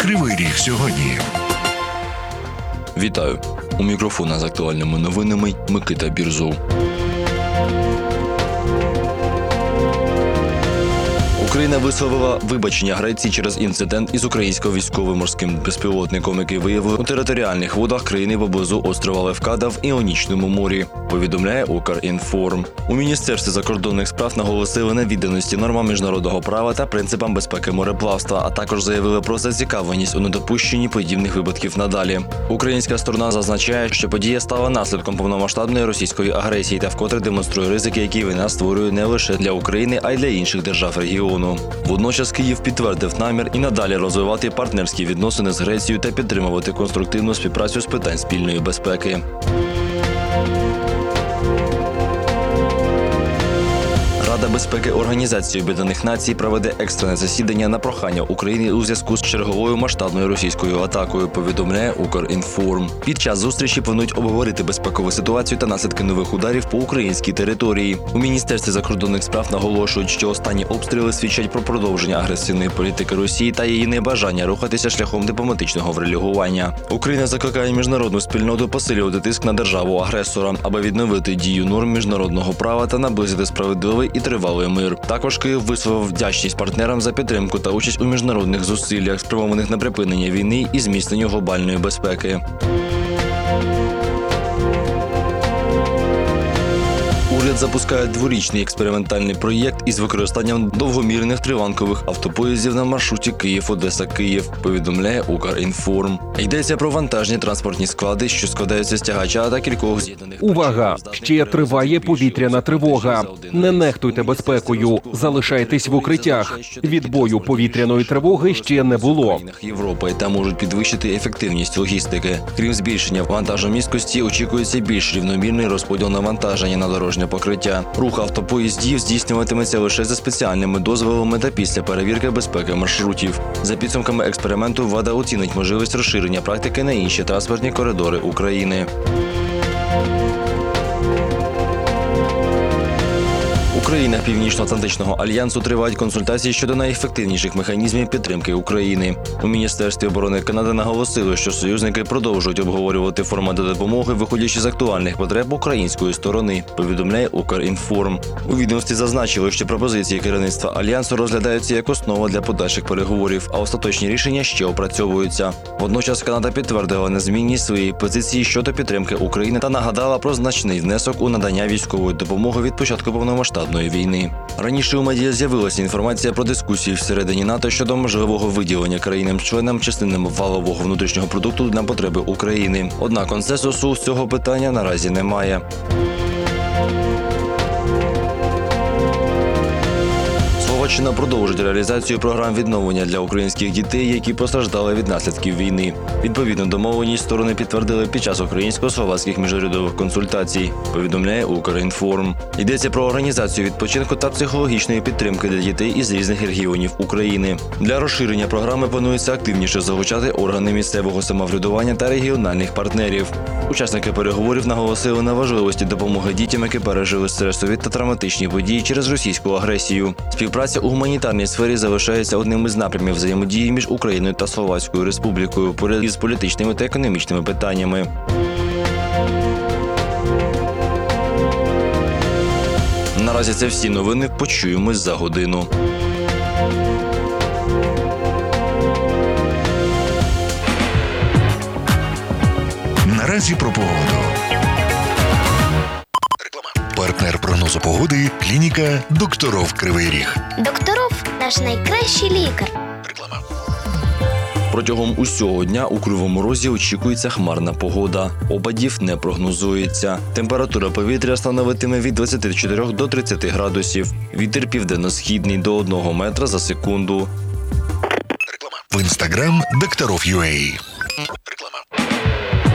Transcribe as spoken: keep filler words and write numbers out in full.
Кривий Ріг сьогодні. Вітаю! У мікрофона з актуальними новинами Микита Бірзов. Україна висловила вибачення Греції через інцидент із українсько-військово-морським безпілотником, який виявили у територіальних водах країни поблизу острова Левкада в Іонічному морі, повідомляє Укрінформ. У Міністерстві закордонних справ наголосили на відданості нормам міжнародного права та принципам безпеки мореплавства, а також заявили про зацікавленість у недопущенні подібних випадків надалі. Українська сторона зазначає, що подія стала наслідком повномасштабної російської агресії та вкотре демонструє ризики, які війна створює не лише для України, а й для інших держав регіону. Водночас Київ підтвердив намір і надалі розвивати партнерські відносини з Грецією та підтримувати конструктивну співпрацю з питань спільної безпеки. Рада безпеки Організації Об'єднаних Націй проведе екстрене засідання на прохання України у зв'язку з черговою масштабною російською атакою, повідомляє Укрінформ. Під час зустрічі планують обговорити безпекову ситуацію та наслідки нових ударів по українській території. У Міністерстві закордонних справ наголошують, що останні обстріли свідчать про продовження агресивної політики Росії та її небажання рухатися шляхом дипломатичного врегулювання. Україна закликає міжнародну спільноту посилювати тиск на державу-агресора, аби відновити дію норм міжнародного права та наблизити справедливий і тривалий мир. Також Київ висловив вдячність партнерам за підтримку та участь у міжнародних зусиллях, спрямованих на припинення війни і зміцнення глобальної безпеки. Уряд запускає дворічний експериментальний проєкт із використанням довгомірних триванкових автопоїздів на маршруті Київ-Одеса-Київ, повідомляє Укрінформ. Йдеться про вантажні транспортні склади, що складаються з тягача та кількох з'єднаних... Увага! Ще триває повітряна тривога. Не нехтуйте безпекою. Залишайтесь в укриттях. Відбою повітряної тривоги ще не було. Європи та можуть підвищити ефективність логістики. Крім збільшення вантажомісткості, очікується більш рівномірний розподіл навантаження на дорожнє покриття. Рух автопоїздів здійснюватиметься лише за спеціальними дозволами та після перевірки безпеки маршрутів. За підсумками експерименту влада оцінить можливість розширення практики на інші транспортні коридори України. У країнах Північно-Атлантичного альянсу тривають консультації щодо найефективніших механізмів підтримки України. У Міністерстві оборони Канади наголосили, що союзники продовжують обговорювати формати допомоги, виходячи з актуальних потреб української сторони, повідомляє Укрінформ. У відомстві зазначили, що пропозиції керівництва альянсу розглядаються як основа для подальших переговорів, а остаточні рішення ще опрацьовуються. Водночас Канада підтвердила незмінність своєї позиції щодо підтримки України та нагадала про значний внесок у надання військової допомоги від початку повномасштабної війни. Раніше у медіа з'явилася інформація про дискусії всередині НАТО щодо можливого виділення країнам-членам частини валового внутрішнього продукту на потреби України. Однак консенсусу з цього питання наразі немає. Словаччина продовжить реалізацію програм відновлення для українських дітей, які постраждали від наслідків війни. Відповідну домовленість сторони підтвердили під час українсько-словацьких міжурядових консультацій, повідомляє Укрінформ. Йдеться про організацію відпочинку та психологічної підтримки для дітей із різних регіонів України. Для розширення програми планується активніше залучати органи місцевого самоврядування та регіональних партнерів. Учасники переговорів наголосили на важливості допомоги дітям, які пережили стресові та травматичні події через російську агресію. Співпраця у гуманітарній сфері залишається одним із напрямів взаємодії між Україною та Словацькою Республікою поряд із політичними та економічними питаннями. Наразі це всі новини. Почуємось за годину. Наразі про погоду. Партнер прогнозу погоди – клініка «Докторов Кривий Ріг». Докторов – наш найкращий лікар. Реклама. Протягом усього дня у Кривому Розі очікується хмарна погода. Опадів не прогнозується. Температура повітря становитиме від двадцяти чотирьох до тридцяти градусів. Вітер південно-східний до одного метра за секунду. Реклама. В інстаграм «Докторов.ua».